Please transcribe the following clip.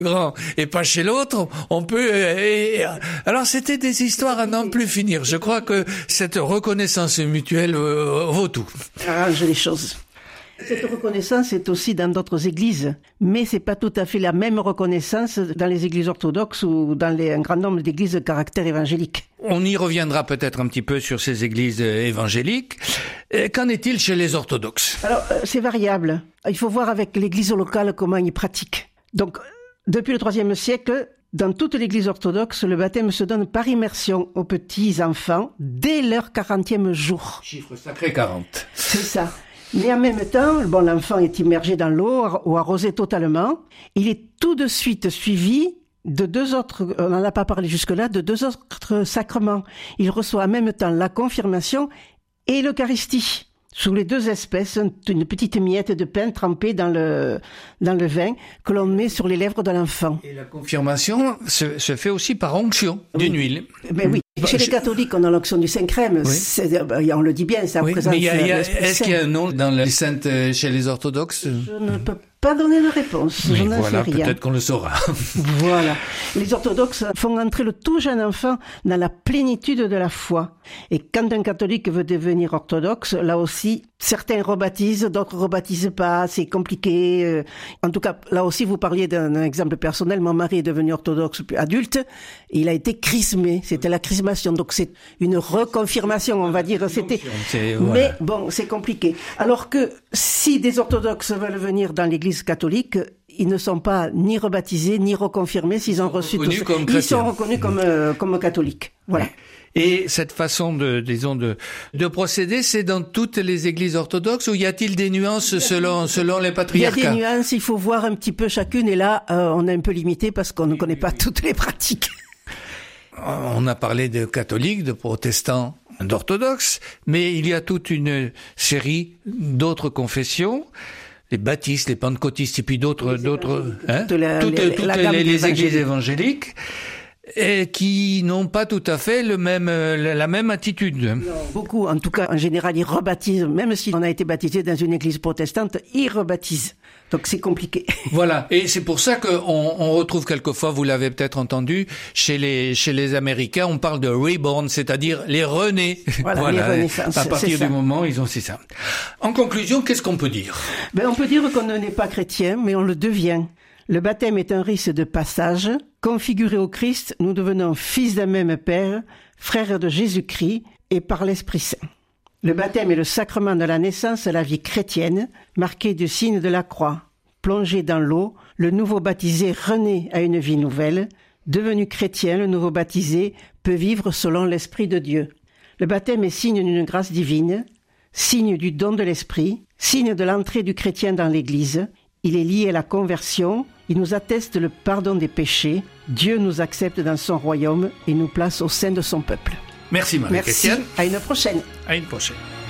grand et pas chez l'autre, on peut... Alors c'était des histoires à n'en plus finir. Je crois que cette reconnaissance mutuelle vaut tout. Arrange les choses. Cette reconnaissance est aussi dans d'autres églises, mais c'est pas tout à fait la même reconnaissance dans les églises orthodoxes ou dans un grand nombre d'églises de caractère évangélique. On y reviendra peut-être un petit peu sur ces églises évangéliques. Qu'en est-il chez les orthodoxes? Alors, c'est variable. Il faut voir avec l'église locale comment ils pratiquent. Donc, depuis le IIIe siècle, dans toute l'église orthodoxe, le baptême se donne par immersion aux petits enfants dès leur 40e jour. Chiffre sacré 40. C'est ça. Mais en même temps, l'enfant est immergé dans l'eau ou arrosé totalement. Il est tout de suite suivi de deux autres, on n'en a pas parlé jusque-là, de deux autres sacrements. Il reçoit en même temps la confirmation et l'Eucharistie. Sous les deux espèces, une petite miette de pain trempée dans le vin que l'on met sur les lèvres de l'enfant. Et la confirmation se fait aussi par onction d'une huile. Ben oui. Chez les catholiques, on a l'onction du Saint-Crème. Oui. On le dit bien, c'est en présence de l'Esprit Saint. Est-ce qu'il y a un nom dans les saintes chez les orthodoxes? Je ne peux pas donner de réponse. Mais je n'en voilà, sais rien. peut-être qu'on le saura. Voilà. Les orthodoxes font entrer le tout jeune enfant dans la plénitude de la foi. Et quand un catholique veut devenir orthodoxe, là aussi, certains rebaptisent, d'autres rebaptisent pas, c'est compliqué. En tout cas, là aussi, vous parliez d'un exemple personnel. Mon mari est devenu orthodoxe adulte, et il a été chrismé. C'était la chrismation. Donc c'est une reconfirmation, on va dire. Mais bon, c'est compliqué. Alors que si des orthodoxes veulent venir dans l'église catholique, ils ne sont pas ni rebaptisés, ni reconfirmés s'ils ont reçu tout ça. Ils sont reconnus comme catholiques. Voilà. Et cette façon de procéder, c'est dans toutes les églises orthodoxes, ou y a-t-il des nuances selon les patriarcats? Il y a des nuances, il faut voir un petit peu chacune, et là, on est un peu limité parce qu'on ne connaît pas toutes les pratiques. On a parlé de catholiques, de protestants, d'orthodoxes, mais il y a toute une série d'autres confessions, les baptistes, les pentecôtistes, et puis d'autres, toutes les églises évangéliques, et qui n'ont pas tout à fait la même attitude. Non, beaucoup, en tout cas, en général, ils rebaptisent, même si on a été baptisé dans une église protestante, ils rebaptisent. Donc c'est compliqué. Voilà. Et c'est pour ça qu'on retrouve quelquefois, vous l'avez peut-être entendu, chez les Américains, on parle de reborn, c'est-à-dire les renés. Voilà. Les renaissances. À partir du moment, ils ont c'est ça. En conclusion, qu'est-ce qu'on peut dire? On peut dire qu'on n'est pas chrétien, mais on le devient. Le baptême est un rite de passage. Configuré au Christ, nous devenons fils d'un même Père, frères de Jésus-Christ et par l'Esprit Saint. Le baptême est le sacrement de la naissance à la vie chrétienne, marqué du signe de la croix. Plongé dans l'eau, le nouveau baptisé renaît à une vie nouvelle. Devenu chrétien, le nouveau baptisé peut vivre selon l'Esprit de Dieu. Le baptême est signe d'une grâce divine, signe du don de l'Esprit, signe de l'entrée du chrétien dans l'Église. Il est lié à la conversion, il nous atteste le pardon des péchés. Dieu nous accepte dans son royaume et nous place au sein de son peuple. Merci Marie-Christiane. Merci, à une prochaine. À une prochaine.